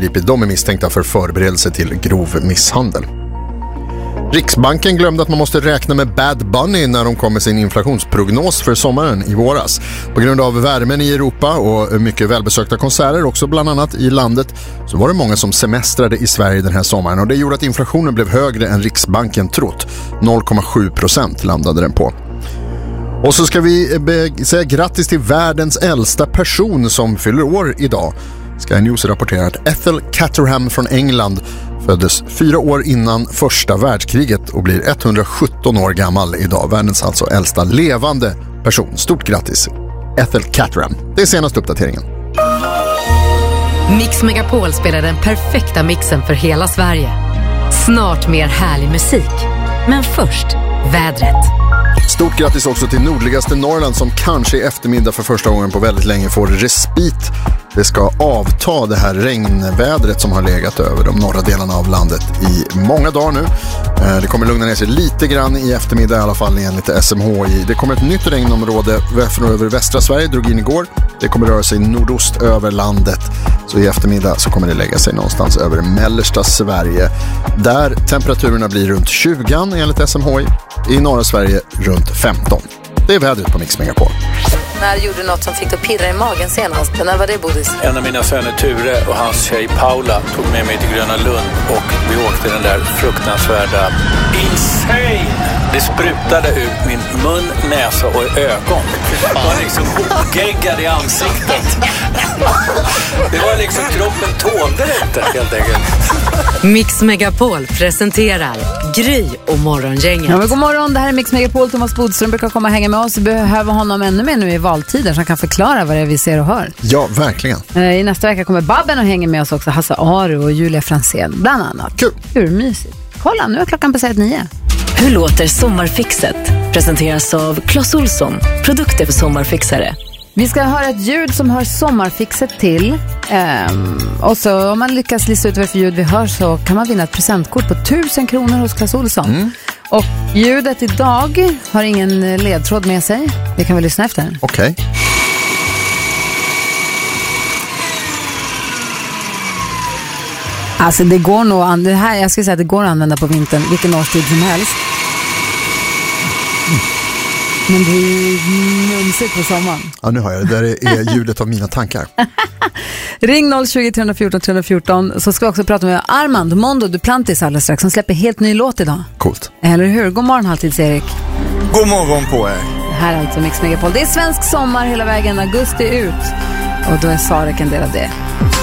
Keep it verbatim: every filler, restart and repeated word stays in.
gripit. De är misstänkta för förberedelse till grov misshandel. Riksbanken glömde att man måste räkna med Bad Bunny när de kom med sin inflationsprognos för sommaren i våras. På grund av värmen i Europa och mycket välbesökta konserter också bland annat i landet så var det många som semestrade i Sverige den här sommaren och det gjorde att inflationen blev högre än Riksbanken trott. noll komma sju procent landade den på. Och så ska vi be- säga grattis till världens äldsta person som fyller år idag. Sky News rapporterar att Ethel Caterham från England föddes fyra år innan första världskriget och blir etthundrasjutton år gammal idag. Världens alltså äldsta levande person. Stort grattis, Ethel Caterham. Det är senaste uppdateringen. Mix Megapol spelar den perfekta mixen för hela Sverige. Snart mer härlig musik. Men först, vädret. Stort grattis också till nordligaste Norrland som kanske i eftermiddag för första gången på väldigt länge får respit. Det ska avta det här regnvädret som har legat över de norra delarna av landet i många dagar nu. Det kommer lugna ner sig lite grann i eftermiddag i alla fall enligt S M H I. Det kommer ett nytt regnområde från över västra Sverige, drog in igår. Det kommer röra sig nordost över landet. Så i eftermiddag så kommer det lägga sig någonstans över mellersta Sverige. Där temperaturerna blir runt tjugo enligt S M H I. I norra Sverige runt femton. Det är vädret på Mix Megapol. När gjorde något som fick att pirra i magen senast? När var det, Bodis? En av mina söner Ture och hans tjej Paula tog med mig till Gröna Lund och vi åkte den där fruktansvärda insane. Det sprutade ut min mun, näsa och ögon. Det var liksom ogeggad i ansiktet. Det var liksom kroppen tålde inte helt enkelt. Mix Megapol presenterar Gry och Morgongänget. Ja, men god morgon, det här är Mix Megapol. Thomas Bodström brukar komma och hänga med oss. Vi behöver honom ännu mer nu i valtider så han kan förklara vad det är vi ser och hör. Ja, verkligen. I nästa vecka kommer Babben och hänga med oss också. Hasse Aro och Julia Fransén bland annat. Kul. Hur mysigt. Kolla, nu är klockan passerat nio. Hur låter sommarfixet? Presenteras av Clas Ohlson, produkter för sommarfixare. Vi ska höra ett ljud som hör sommarfixet till. Um, och så om man lyckas lista ut vad för ljud vi hör så kan man vinna ett presentkort på tusen kronor hos Clas Ohlson. Mm. Och ljudet idag har ingen ledtråd med sig. Det kan vi lyssna efter. Okej. Okay. Alltså det går nog, det här, jag skulle säga att det går att använda på vintern, vilken årstid som helst. Mm. Men det är mumsigt på sommaren. Ja, nu har jag det. Det är ljudet av mina tankar. Ring noll tjugo, tre fjorton, tre fjorton så ska vi också prata med Armand Mondo Duplantis alldeles strax som släpper helt ny låt idag. Coolt. Eller hur? God morgon, Halvtids-Erik. God morgon på er. Det här är alltså Mix Megapol. Det är svensk sommar hela vägen, augusti ut. Och då är Sarek en del av det.